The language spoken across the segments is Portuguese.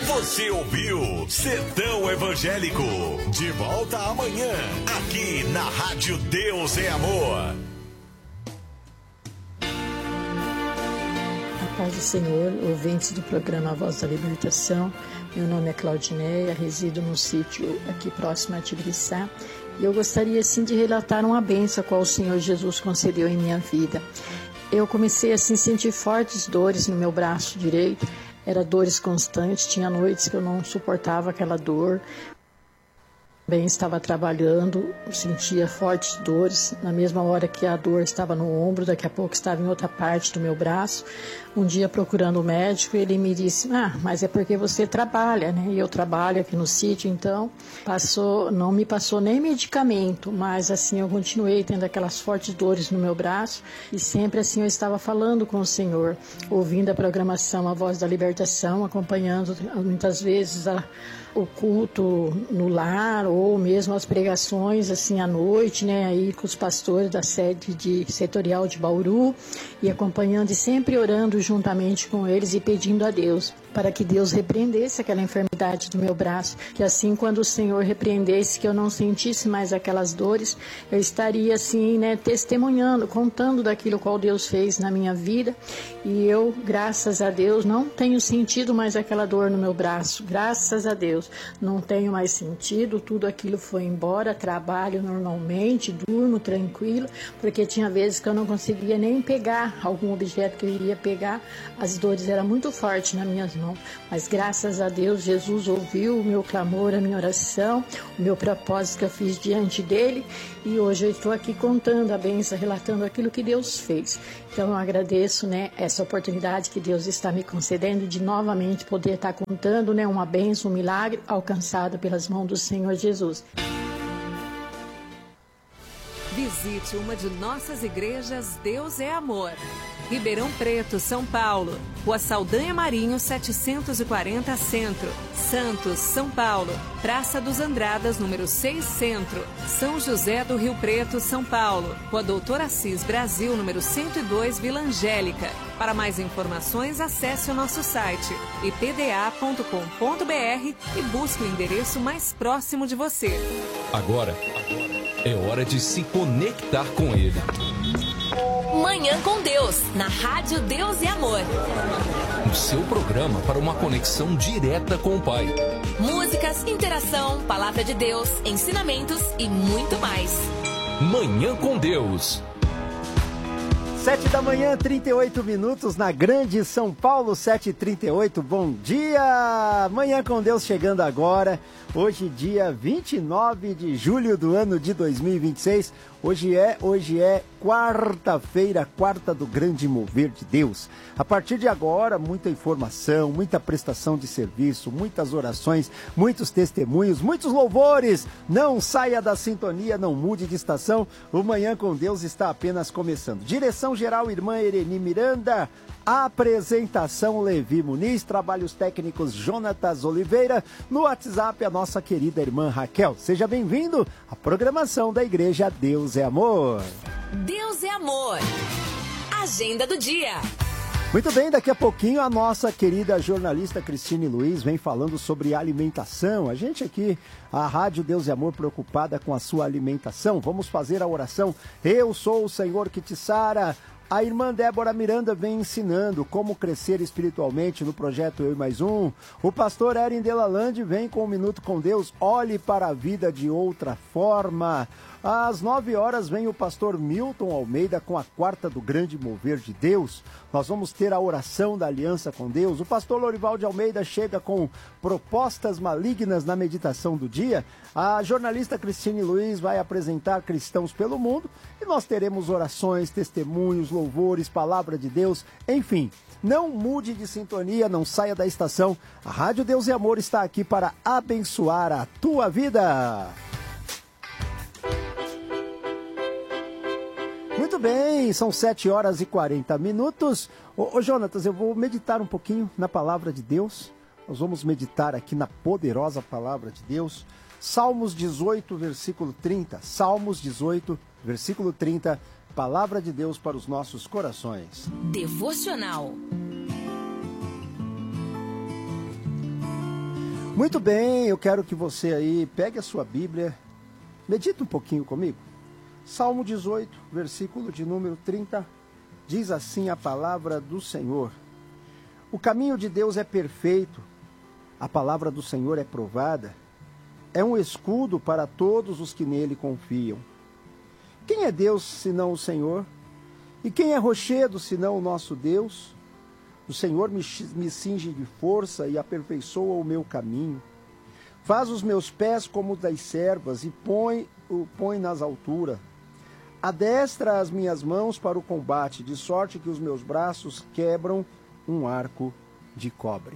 Você ouviu Sertão Evangélico. De volta amanhã, aqui na Rádio Deus é Amor. A paz do Senhor, ouvintes do programa Voz da Libertação. Meu nome é Claudineia, resido num sítio aqui próximo a Tibiriçá. E eu gostaria, assim, de relatar uma bênção a qual o Senhor Jesus concedeu em minha vida. Eu comecei, assim, a sentir fortes dores no meu braço direito. Era dores constantes, tinha noites que eu não suportava aquela dor. Também estava trabalhando, sentia fortes dores. Na mesma hora que a dor estava no ombro, daqui a pouco estava em outra parte do meu braço. Um dia, procurando o médico, ele me disse: mas é porque você trabalha, né? E eu trabalho aqui no sítio, então não me passou nem medicamento, mas assim eu continuei tendo aquelas fortes dores no meu braço. E sempre assim eu estava falando com o Senhor, ouvindo a programação A Voz da Libertação, acompanhando muitas vezes o culto no lar, ou mesmo as pregações assim à noite, né, aí com os pastores da sede setorial de Bauru, e acompanhando e sempre orando juntamente com eles e pedindo a Deus para que Deus repreendesse aquela enfermidade do meu braço, que assim, quando o Senhor repreendesse, que eu não sentisse mais aquelas dores, eu estaria assim, né, testemunhando, contando daquilo qual Deus fez na minha vida. E eu, graças a Deus, não tenho sentido mais aquela dor no meu braço, graças a Deus, não tenho mais sentido, tudo aquilo foi embora, trabalho normalmente, durmo tranquilo, porque tinha vezes que eu não conseguia nem pegar algum objeto que eu iria pegar, as dores eram muito fortes nas minhas mãos, mas graças a Deus, Jesus ouviu o meu clamor, a minha oração, o meu propósito que eu fiz diante dele, e hoje eu estou aqui contando a bênção, relatando aquilo que Deus fez. Então eu agradeço, né, essa oportunidade que Deus está me concedendo de novamente poder estar contando, né, uma bênção, um milagre alcançado pelas mãos do Senhor Jesus. Visite uma de nossas igrejas Deus é Amor. Ribeirão Preto, São Paulo. Rua Saldanha Marinho, 740 Centro. Santos, São Paulo. Praça dos Andradas, número 6 Centro. São José do Rio Preto, São Paulo. Rua Doutor Assis Brasil, número 102, Vila Angélica. Para mais informações, acesse o nosso site ipda.com.br e busque o endereço mais próximo de você. Agora é hora de se conectar com Ele. Manhã com Deus, na Rádio Deus e Amor. O seu programa para uma conexão direta com o Pai. Músicas, interação, palavra de Deus, ensinamentos e muito mais. Manhã com Deus. 7h, 38 minutos, na Grande São Paulo, 7h38. Bom dia! Manhã com Deus chegando agora. Hoje, dia 29 de julho do ano de 2026. Hoje é quarta-feira, quarta do grande mover de Deus. A partir de agora, muita informação, muita prestação de serviço, muitas orações, muitos testemunhos, muitos louvores. Não saia da sintonia, não mude de estação. O Manhã com Deus está apenas começando. Direção geral, irmã Ereni Miranda. Apresentação, Levi Muniz. Trabalhos técnicos, Jonatas Oliveira. No WhatsApp, a nossa querida irmã Raquel. Seja bem-vindo à programação da Igreja Deus é Amor. Deus é Amor. Agenda do dia. Muito bem, daqui a pouquinho a nossa querida jornalista Cristine Luiz vem falando sobre alimentação. A gente aqui, a Rádio Deus e Amor, preocupada com a sua alimentação. Vamos fazer a oração. Eu sou o Senhor que te sara. A irmã Débora Miranda vem ensinando como crescer espiritualmente no projeto Eu e Mais Um. O pastor Erin Delalande vem com um Minuto com Deus. Olhe para a vida de outra forma. Às 9h vem o pastor Milton Almeida com a quarta do grande mover de Deus. Nós vamos ter a oração da aliança com Deus. O pastor Lorival de Almeida chega com propostas malignas na meditação do dia. A jornalista Cristine Luiz vai apresentar Cristãos pelo Mundo. E nós teremos orações, testemunhos, louvores, palavra de Deus, enfim. Não mude de sintonia, não saia da estação. A Rádio Deus e Amor está aqui para abençoar a tua vida. Muito bem, são 7h40. Ô Jonatas, eu vou meditar um pouquinho na palavra de Deus. Nós vamos meditar aqui na poderosa palavra de Deus. Salmos 18, versículo 30. Salmos 18, versículo 30. Palavra de Deus para os nossos corações. Devocional. Muito bem, eu quero que você aí pegue a sua Bíblia, medita um pouquinho comigo. Salmo 18, versículo de número 30, diz assim a palavra do Senhor: o caminho de Deus é perfeito, a palavra do Senhor é provada, é um escudo para todos os que nele confiam. Quem é Deus senão o Senhor? E quem é rochedo senão o nosso Deus? O Senhor me cinge de força e aperfeiçoa o meu caminho. Faz os meus pés como os das servas e põe nas alturas. Adestra as minhas mãos para o combate, de sorte que os meus braços quebram um arco de cobre.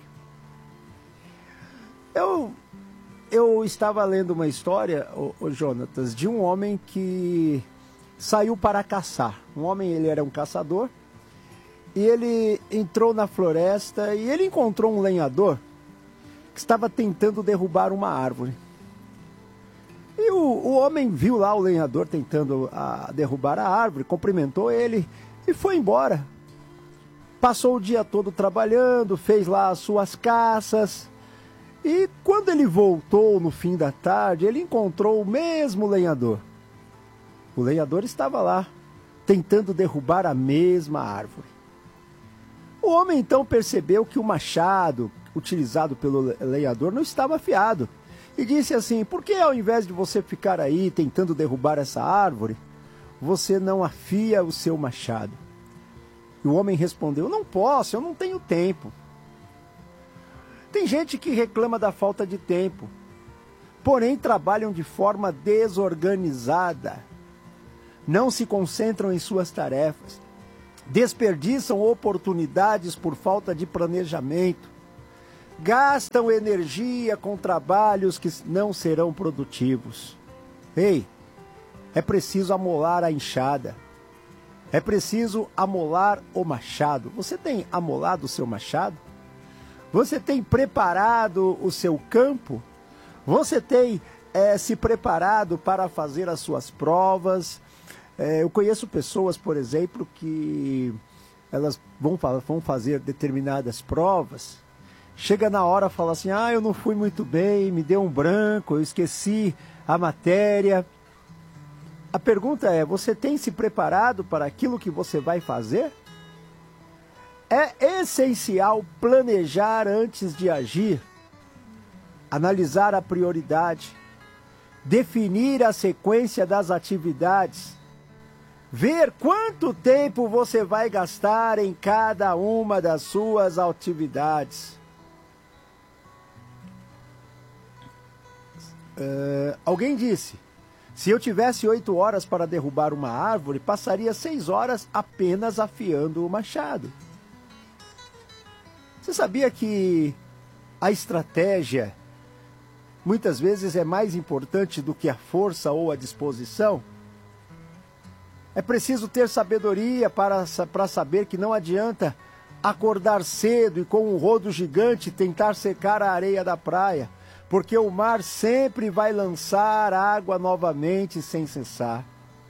Eu estava lendo uma história, Jonatas, de um homem que saiu para caçar. Ele era um caçador. E ele entrou na floresta e ele encontrou um lenhador que estava tentando derrubar uma árvore. E o homem viu lá o lenhador tentando derrubar a árvore, cumprimentou ele e foi embora. Passou o dia todo trabalhando, fez lá as suas caças. E quando ele voltou no fim da tarde, ele encontrou o mesmo lenhador. O lenhador estava lá, tentando derrubar a mesma árvore. O homem então percebeu que o machado utilizado pelo lenhador não estava afiado e disse assim: por que ao invés de você ficar aí tentando derrubar essa árvore, você não afia o seu machado? E o homem respondeu: não posso, eu não tenho tempo. Tem gente que reclama da falta de tempo, porém trabalham de forma desorganizada, não se concentram em suas tarefas, desperdiçam oportunidades por falta de planejamento, gastam energia com trabalhos que não serão produtivos. Ei, é preciso amolar a enxada, é preciso amolar o machado. Você tem amolado o seu machado? Você tem preparado o seu campo? Você tem se preparado para fazer as suas provas? Eu conheço pessoas, por exemplo, que elas vão fazer determinadas provas, chega na hora e fala assim: eu não fui muito bem, me deu um branco, eu esqueci a matéria. A pergunta é: você tem se preparado para aquilo que você vai fazer? É essencial planejar antes de agir, analisar a prioridade, definir a sequência das atividades, ver quanto tempo você vai gastar em cada uma das suas atividades. Alguém disse: se eu tivesse 8 horas para derrubar uma árvore, passaria 6 horas apenas afiando o machado. Você sabia que a estratégia muitas vezes é mais importante do que a força ou a disposição? É preciso ter sabedoria para saber que não adianta acordar cedo e com um rodo gigante tentar secar a areia da praia, porque o mar sempre vai lançar água novamente sem cessar.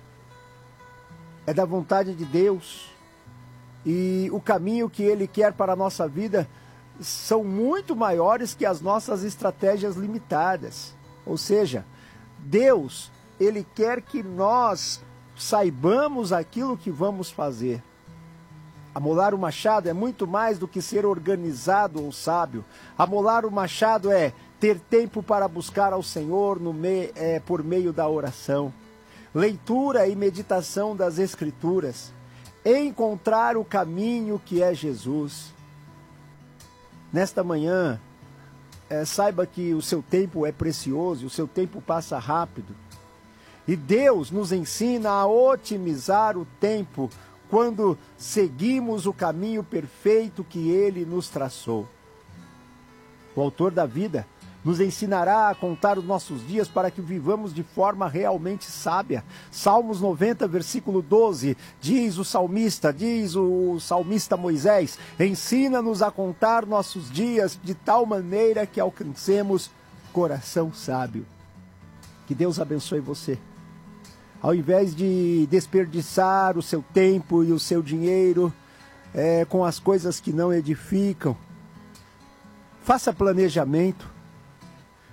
É da vontade de Deus, e o caminho que Ele quer para a nossa vida são muito maiores que as nossas estratégias limitadas. Ou seja, Deus, Ele quer que nós saibamos aquilo que vamos fazer. Amolar o machado é muito mais do que ser organizado ou sábio. Amolar o machado é ter tempo para buscar ao Senhor por meio da oração, leitura e meditação das Escrituras, encontrar o caminho que é Jesus. Nesta manhã, saiba que o seu tempo é precioso, o seu tempo passa rápido. E Deus nos ensina a otimizar o tempo quando seguimos o caminho perfeito que Ele nos traçou. O autor da vida nos ensinará a contar os nossos dias para que vivamos de forma realmente sábia. Salmos 90, versículo 12, diz o salmista Moisés: ensina-nos a contar nossos dias de tal maneira que alcancemos coração sábio. Que Deus abençoe você. Ao invés de desperdiçar o seu tempo e o seu dinheiro com as coisas que não edificam, faça planejamento,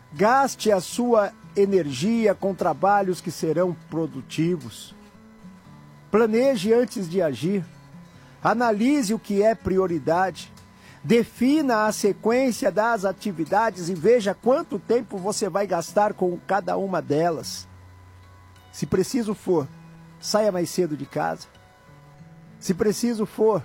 Gaste a sua energia com trabalhos que serão produtivos. Planeje antes de agir. Analise o que é prioridade. Defina a sequência das atividades e veja quanto tempo você vai gastar com cada uma delas. Se preciso for, saia mais cedo de casa. Se preciso for,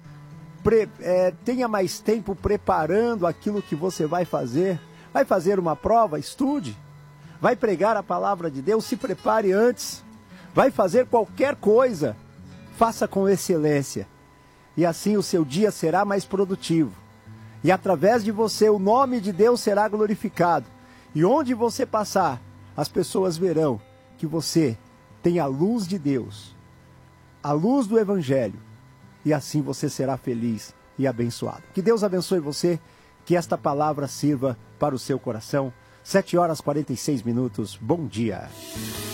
tenha mais tempo preparando aquilo que você vai fazer. Vai fazer uma prova? Estude. Vai pregar a palavra de Deus? Se prepare antes. Vai fazer qualquer coisa? Faça com excelência. E assim o seu dia será mais produtivo. E através de você o nome de Deus será glorificado. E onde você passar, as pessoas verão que você tem a luz de Deus, a luz do Evangelho. E assim você será feliz e abençoado. Que Deus abençoe você, que esta palavra sirva para o seu coração. 7 horas 46 minutos. Bom dia.